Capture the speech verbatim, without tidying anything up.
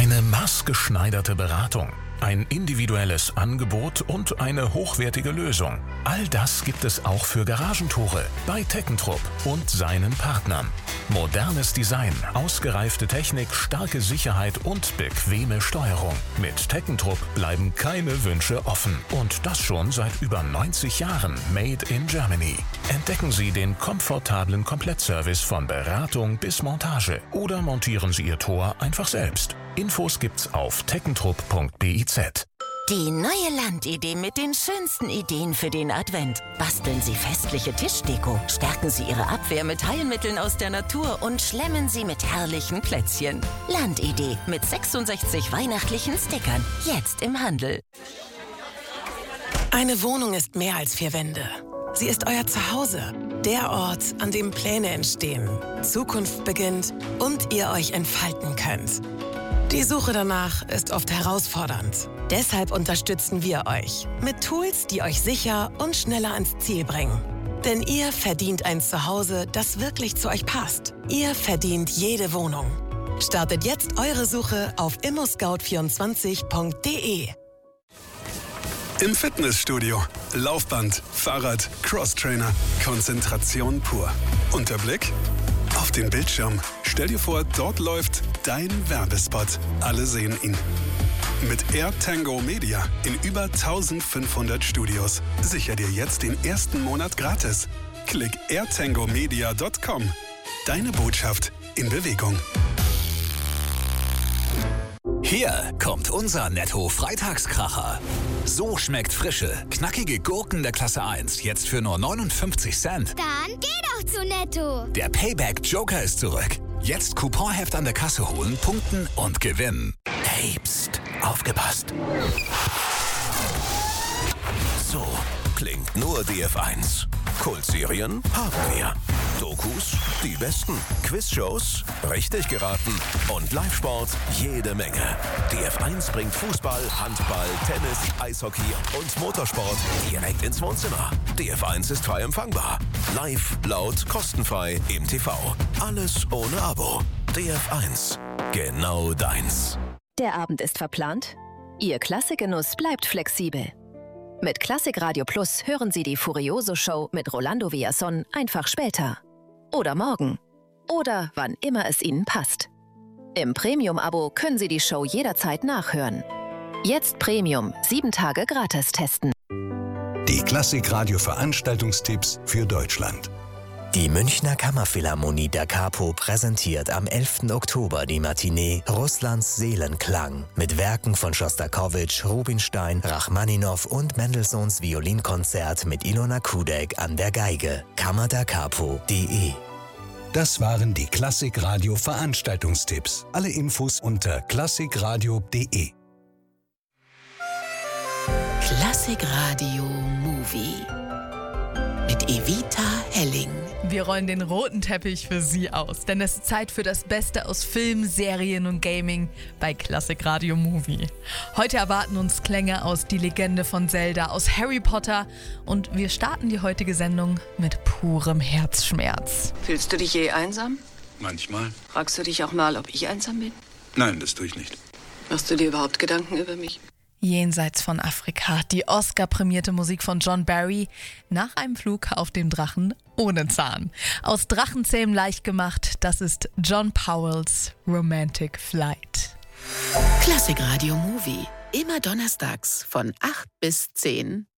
Eine maßgeschneiderte Beratung, ein individuelles Angebot und eine hochwertige Lösung. All das gibt es auch für Garagentore bei Teckentrupp und seinen Partnern. Modernes Design, ausgereifte Technik, starke Sicherheit und bequeme Steuerung. Mit Teckentrupp bleiben keine Wünsche offen. Und das schon seit über neunzig Jahren. Made in Germany. Entdecken Sie den komfortablen Komplettservice von Beratung bis Montage. Oder montieren Sie Ihr Tor einfach selbst. Infos gibt's auf teckentrupp punkt biz. Die neue Landidee mit den schönsten Ideen für den Advent. Basteln Sie festliche Tischdeko, stärken Sie Ihre Abwehr mit Heilmitteln aus der Natur und schlemmen Sie mit herrlichen Plätzchen. Landidee mit sechsundsechzig weihnachtlichen Stickern. Jetzt im Handel. Eine Wohnung ist mehr als vier Wände. Sie ist euer Zuhause. Der Ort, an dem Pläne entstehen, Zukunft beginnt und ihr euch entfalten könnt. Die Suche danach ist oft herausfordernd. Deshalb unterstützen wir euch mit Tools, die euch sicher und schneller ans Ziel bringen. Denn ihr verdient ein Zuhause, das wirklich zu euch passt. Ihr verdient jede Wohnung. Startet jetzt eure Suche auf immo scout vierundzwanzig punkt de. Im Fitnessstudio. Laufband, Fahrrad, Crosstrainer. Konzentration pur. Und der Blick auf den Bildschirm. Stell dir vor, dort läuft dein Werbespot. Alle sehen ihn. Mit AirTango Media in über eintausendfünfhundert Studios. Sicher dir jetzt den ersten Monat gratis. Klick air tango media punkt com. Deine Botschaft in Bewegung. Hier kommt unser Netto-Freitagskracher. So schmeckt frische, knackige Gurken der Klasse eins jetzt für nur neunundfünfzig Cent. Dann geh doch zu Netto. Der Payback-Joker ist zurück. Jetzt Couponheft an der Kasse holen, punkten und gewinnen. Hey, pst, aufgepasst. So klingt nur D F eins. Kultserien haben wir. Dokus, die besten. Quizshows, richtig geraten. Und Live-Sport, jede Menge. D F eins bringt Fußball, Handball, Tennis, Eishockey und Motorsport direkt ins Wohnzimmer. D F eins ist frei empfangbar. Live, laut, kostenfrei im T V. Alles ohne Abo. D F eins. Genau deins. Der Abend ist verplant? Ihr Klassikgenuss bleibt flexibel. Mit Klassik Radio Plus hören Sie die Furioso-Show mit Rolando Villazón einfach später. Oder morgen. Oder wann immer es Ihnen passt. Im Premium-Abo können Sie die Show jederzeit nachhören. Jetzt Premium, sieben Tage gratis testen. Die Klassik Radio Veranstaltungstipps für Deutschland. Die Münchner Kammerphilharmonie der Capo präsentiert am elften Oktober die Matinee Russlands Seelenklang mit Werken von Schostakowitsch, Rubinstein, Rachmaninow und Mendelssohns Violinkonzert mit Ilona Kudek an der Geige. kammer der capo punkt de. Das waren die Klassik Radio Veranstaltungstipps. Alle Infos unter klassikradio punkt de. Klassik Radio Movie mit Evita Helling. Wir rollen den roten Teppich für Sie aus, denn es ist Zeit für das Beste aus Film, Serien und Gaming bei Klassik Radio Movie. Heute erwarten uns Klänge aus Die Legende von Zelda, aus Harry Potter und wir starten die heutige Sendung mit purem Herzschmerz. Fühlst du dich je einsam? Manchmal. Fragst du dich auch mal, ob ich einsam bin? Nein, das tue ich nicht. Machst du dir überhaupt Gedanken über mich? Jenseits von Afrika, die Oscar-prämierte Musik von John Barry nach einem Flug auf dem Drachen ohne Zahn. Aus Drachenzähmen leicht gemacht, das ist John Powells Romantic Flight. Klassik Radio Movie, immer donnerstags von acht bis zehn